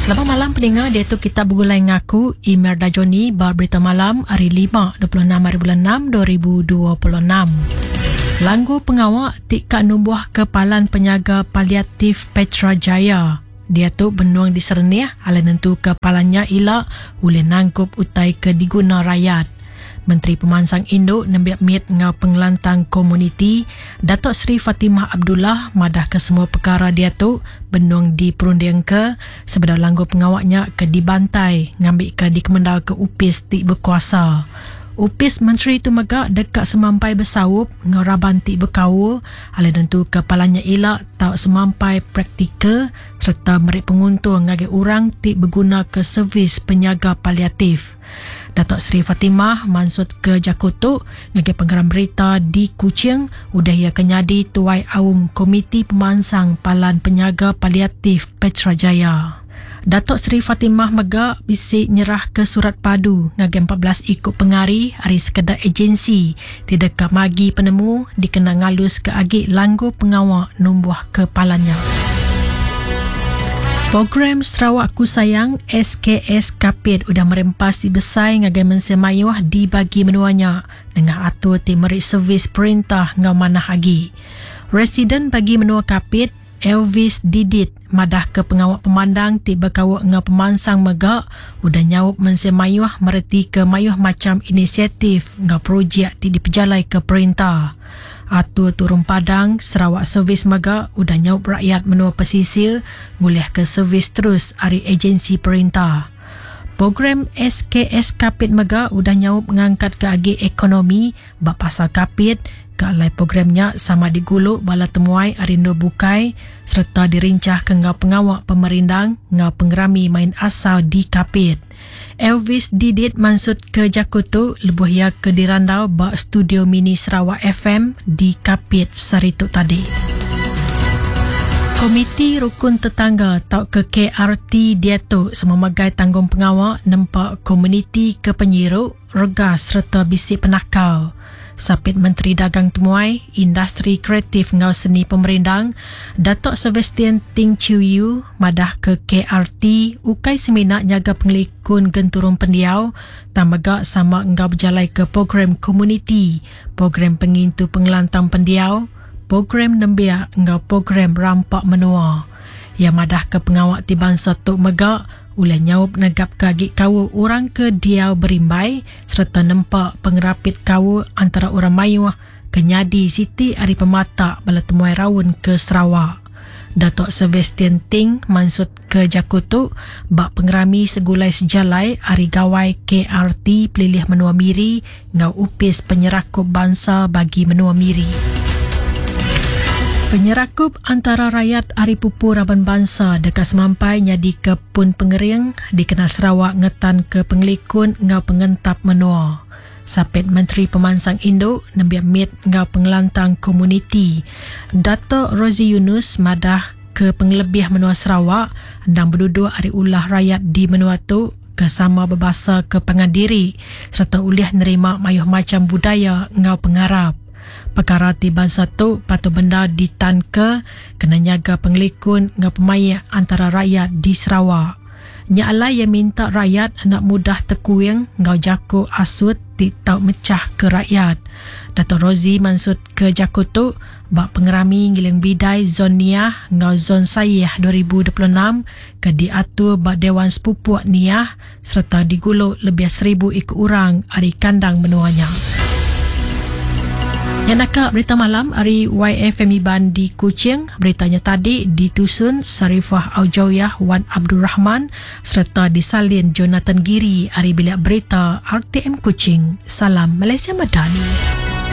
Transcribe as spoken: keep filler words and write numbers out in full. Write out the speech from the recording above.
Selamat malam pendengar, dia tu kita bergulai ngaku Imelda Joni bar berita malam hari lima dua puluh enam hari bulan enam dua ribu dua puluh enam. Langgu pengawak tika nubuh kepalan penyaga paliatif Petra Jaya. Dia tu benuang di Sernih, ala nentu kepalanya ilak ulih nangkup utai ke diguna rakyat. Menteri Pemansang Indo nembiak mit ngau pengelantang komuniti Datuk Seri Fatimah Abdullah madah ke semua perkara dia tu benuang di perunding ke sebedar langgu pengawaknya ke dibantai ngambil ke di kemendal ke upis ti berkuasa. Upis menteri tu megak dekat semampai bersaup ngau raban ti berkawa ala tentu kepalanya ilak tak semampai praktika serta merik penguntung ngagi orang ti berguna ke servis penyaga paliatif. Datuk Seri Fatimah mansut ke Jakutuk ngagi penggeram berita di Kuching udah ia kenyadi tuai awam Komiti Pemansang Palan Penyaga Paliatif Petra Jaya. Datuk Seri Fatimah megak bisik nyerah ke surat padu ngagi empat belas ikut pengari hari sekedar agensi tidak ke magi penemu dikena ngalus ke agi langgu pengawak numbuh kepalanya. Program Sarawak Ku Sayang S K S Kapit udah merempas di besai ngagai mensemayuh dibagi menuanya dengan atur ti merik servis perintah ngau manah agi. Residen bagi menua Kapit Elvis Didit madah ke pengawak pemandang ti berkawak ngau pemansang megak udah nyawup mensemayuh mereti ke mayuh macam inisiatif ngau projek ti dipejalai ke perintah. Atur turun padang Sarawak Servis megak udah nyawup rakyat menua pesisir ngulih ke servis terus hari agensi perintah. Program S K S Kapit megak udah nyawup mengangkat ke agi ekonomi bab pasal Kapit ke alai programnya sama diguluk bala temuai arindo bukai serta dirincah ke ngau pengawak pemerindang ngau penggerami main asal di Kapit. Elvis Didit mansut ke Jakutuk lebuh ia ke dirandau bak studio mini Sarawak F M di Kapit sarituk tadi. Komiti Rukun Tetangga tau ke K R T Diatuk sememagai tanggung pengawak nempak komuniti ke penyiruk, regas serta bisik penakau. Sapit Menteri Dagang Temuai, Industri Kreatif ngau seni pemerindang, Datuk Sebastian Ting Chiu Yu madah ke K R T ukai seminak nyaga pengelikun genturung pendiau tamagak sama engau berjalai ke program komuniti, program pengintu pengelantang pendiau, program nembiak engau program rampak menua. Ia madah ke pengawak ti bangsa Tok Megak uleh nyawup negap kagi kawu orang ke diau berimbai serta nempak pengerapit kawu antara orang mayuh kenyadi Siti Ari Pemata bala temuai rawun ke Sarawak. Datuk Sebastian Ting mansut ke Jakutuk bak pengerami segulai sejalai hari gawai K R T pelilih menua miri ngau upis penyerakup bangsa bagi menua miri. Penyerakup antara rakyat Ari Pupu Raban Bangsa dekat semampai nyadi ke Pun Pengering dikenal Sarawak ngetan ke pengelikun ngau pengentap menua. Sapit Menteri Pemansang Indo nembiak mit ngau pengelantang komuniti. Datuk Rozi Yunus madah ke pengelebih menua Sarawak dan berduduk hari ulah rakyat di menua tu kesama berbahasa ke Pengandiri serta ulih nerima mayuh macam budaya ngau pengarap. Perkara ti bangsa tu patut benda ditan ke kena nyaga pengelikun ngau pemaya antara rakyat di Sarawak. Nya alai yang minta rakyat nak mudah terkuing ngau jako asut ti tau mecah ke rakyat. Datuk Rozi mansut ke Jakutuk bak pengerami ngiling bidai zon Niah ngau zon Sayih dua ribu dua puluh enam ke diatur bak Dewan Sepupuak Niah serta diguluk lebih seribu ikut orang hari kandang menuanya. Yang nakak berita malam hari Y F M Iban di Kuching, beritanya tadi ditusun Sarifah Aujawyah Wan Abdul Rahman serta disalin Jonathan Giri hari bilik berita R T M Kuching. Salam Malaysia Madani.